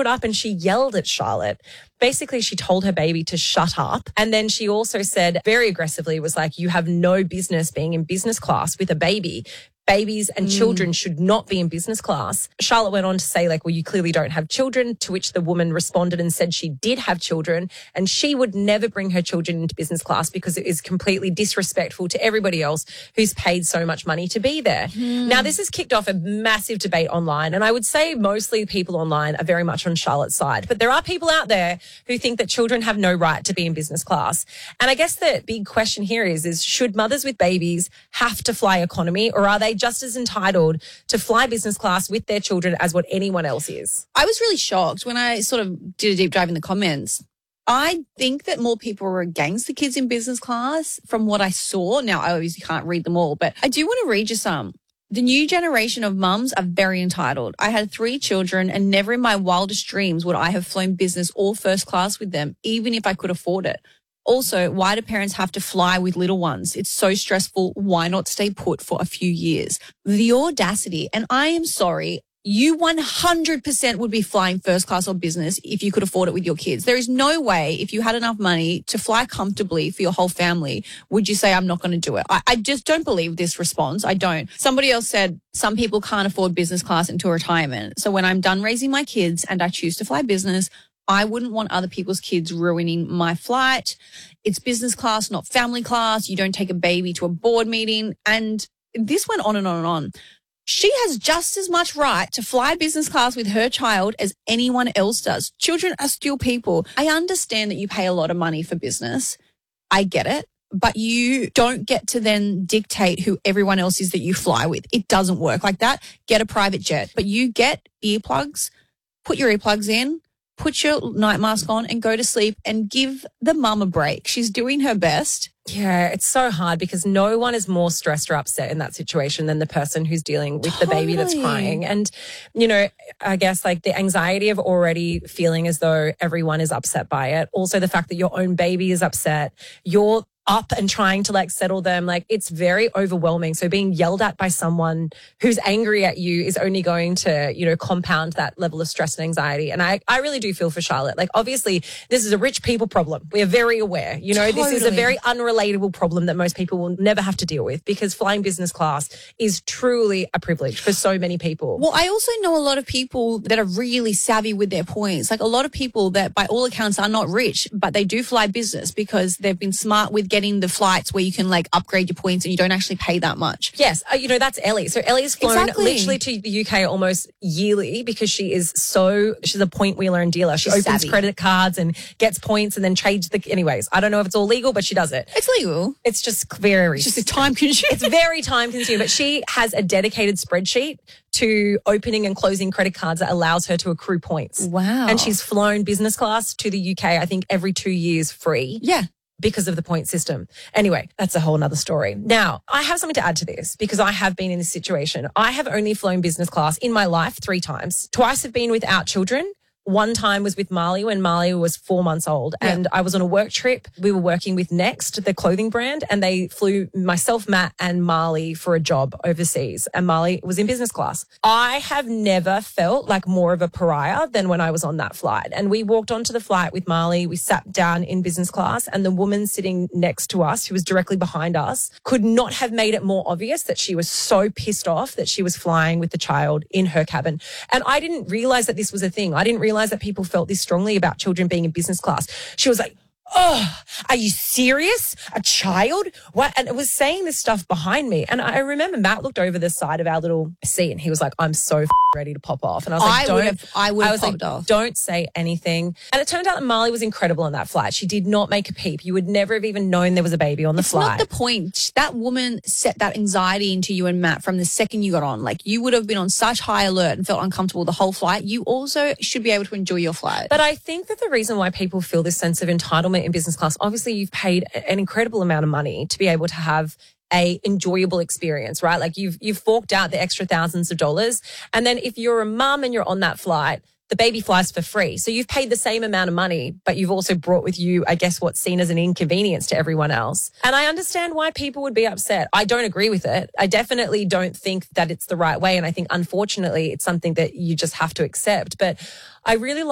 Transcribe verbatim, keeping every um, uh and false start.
stood up and she yelled at Charlotte. Basically, she told her baby to shut up. And then she also said very aggressively, was like, you have no business being in business class with a baby. Babies and Mm. children should not be in business class. Charlotte went on to say, like, well, you clearly don't have children, to which the woman responded and said she did have children and she would never bring her children into business class because it is completely disrespectful to everybody else who's paid so much money to be there. Mm. Now, this has kicked off a massive debate online, and I would say mostly people online are very much on Charlotte's side. But there are people out there who think that children have no right to be in business class. And I guess the big question here is, is should mothers with babies have to fly economy, or are they just as entitled to fly business class with their children as what anyone else is? I was really shocked when I sort of did a deep dive in the comments. I think that more people were against the kids in business class from what I saw. Now, I obviously can't read them all, but I do want to read you some. The new generation of mums are very entitled. I had three children and never in my wildest dreams would I have flown business or first class with them, even if I could afford it. Also, why do parents have to fly with little ones? It's so stressful. Why not stay put for a few years? The audacity. And I am sorry, you one hundred percent would be flying first class or business if you could afford it with your kids. There is no way, if you had enough money to fly comfortably for your whole family, would you say, I'm not going to do it? I, I just don't believe this response. I don't. Somebody else said, some people can't afford business class until retirement. So when I'm done raising my kids and I choose to fly business, I wouldn't want other people's kids ruining my flight. It's business class, not family class. You don't take a baby to a board meeting. And this went on and on and on. She has just as much right to fly business class with her child as anyone else does. Children are still people. I understand that you pay a lot of money for business. I get it. But you don't get to then dictate who everyone else is that you fly with. It doesn't work like that. Get a private jet. But you get earplugs, put your earplugs in, put your night mask on and go to sleep and give the mum a break. She's doing her best. Yeah, it's so hard because no one is more stressed or upset in that situation than the person who's dealing with the baby that's crying. And, you know, I guess like the anxiety of already feeling as though everyone is upset by it. Also the fact that your own baby is upset. You're up and trying to like settle them. Like it's very overwhelming. So being yelled at by someone who's angry at you is only going to, you know, compound that level of stress and anxiety. And I, I really do feel for Charlotte. Like obviously this is a rich people problem. We are very aware, you know, Totally. This is a very unrelatable problem that most people will never have to deal with because flying business class is truly a privilege for so many people. Well, I also know a lot of people that are really savvy with their points. Like a lot of people that by all accounts are not rich, but they do fly business because they've been smart with getting the flights where you can like upgrade your points and you don't actually pay that much. Yes, uh, you know, that's Ellie. So Ellie's flown Exactly. literally to the U K almost yearly because she is so, she's a point wheeler and dealer. She She's opens savvy. credit cards and gets points and then trades the, anyways, I don't know if it's all legal, but she does it. It's legal. It's just very, It's just a time consuming. it's very time consuming, but she has a dedicated spreadsheet to opening and closing credit cards that allows her to accrue points. Wow. And she's flown business class to the U K, I think every two years free. Yeah. Because of the point system. Anyway, that's a whole nother story. Now, I have something to add to this because I have been in this situation. I have only flown business class in my life three times. Twice have been without children. One time was with Marley when Marley was four months old Yeah. and I was on a work trip. We were working with Next, the clothing brand, and they flew myself, Matt and Marley for a job overseas and Marley was in business class. I have never felt like more of a pariah than when I was on that flight. And we walked onto the flight with Marley. We sat down in business class and the woman sitting next to us, who was directly behind us, could not have made it more obvious that she was so pissed off that she was flying with the child in her cabin. And I didn't realize that this was a thing. I didn't realize that people felt this strongly about children being in business class. She was like, oh, are you serious? A child? What? And it was saying this stuff behind me. And I remember Matt looked over the side of our little seat and he was like, I'm so f- ready to pop off. And I was like, I don't, would have, I would I have was popped like, off. don't say anything. And it turned out that Marley was incredible on that flight. She did not make a peep. You would never have even known there was a baby on the It's flight. not the point. That woman set that anxiety into you and Matt from the second you got on. Like you would have been on such high alert and felt uncomfortable the whole flight. You also should be able to enjoy your flight. But I think that the reason why people feel this sense of entitlement in business class, obviously you've paid an incredible amount of money to be able to have a enjoyable experience, right? Like you've you've forked out the extra thousands of dollars. And then if you're a mum and you're on that flight, the baby flies for free. So you've paid the same amount of money, but you've also brought with you, I guess, what's seen as an inconvenience to everyone else. And I understand why people would be upset. I don't agree with it. I definitely don't think that it's the right way. And I think, unfortunately, it's something that you just have to accept. But I really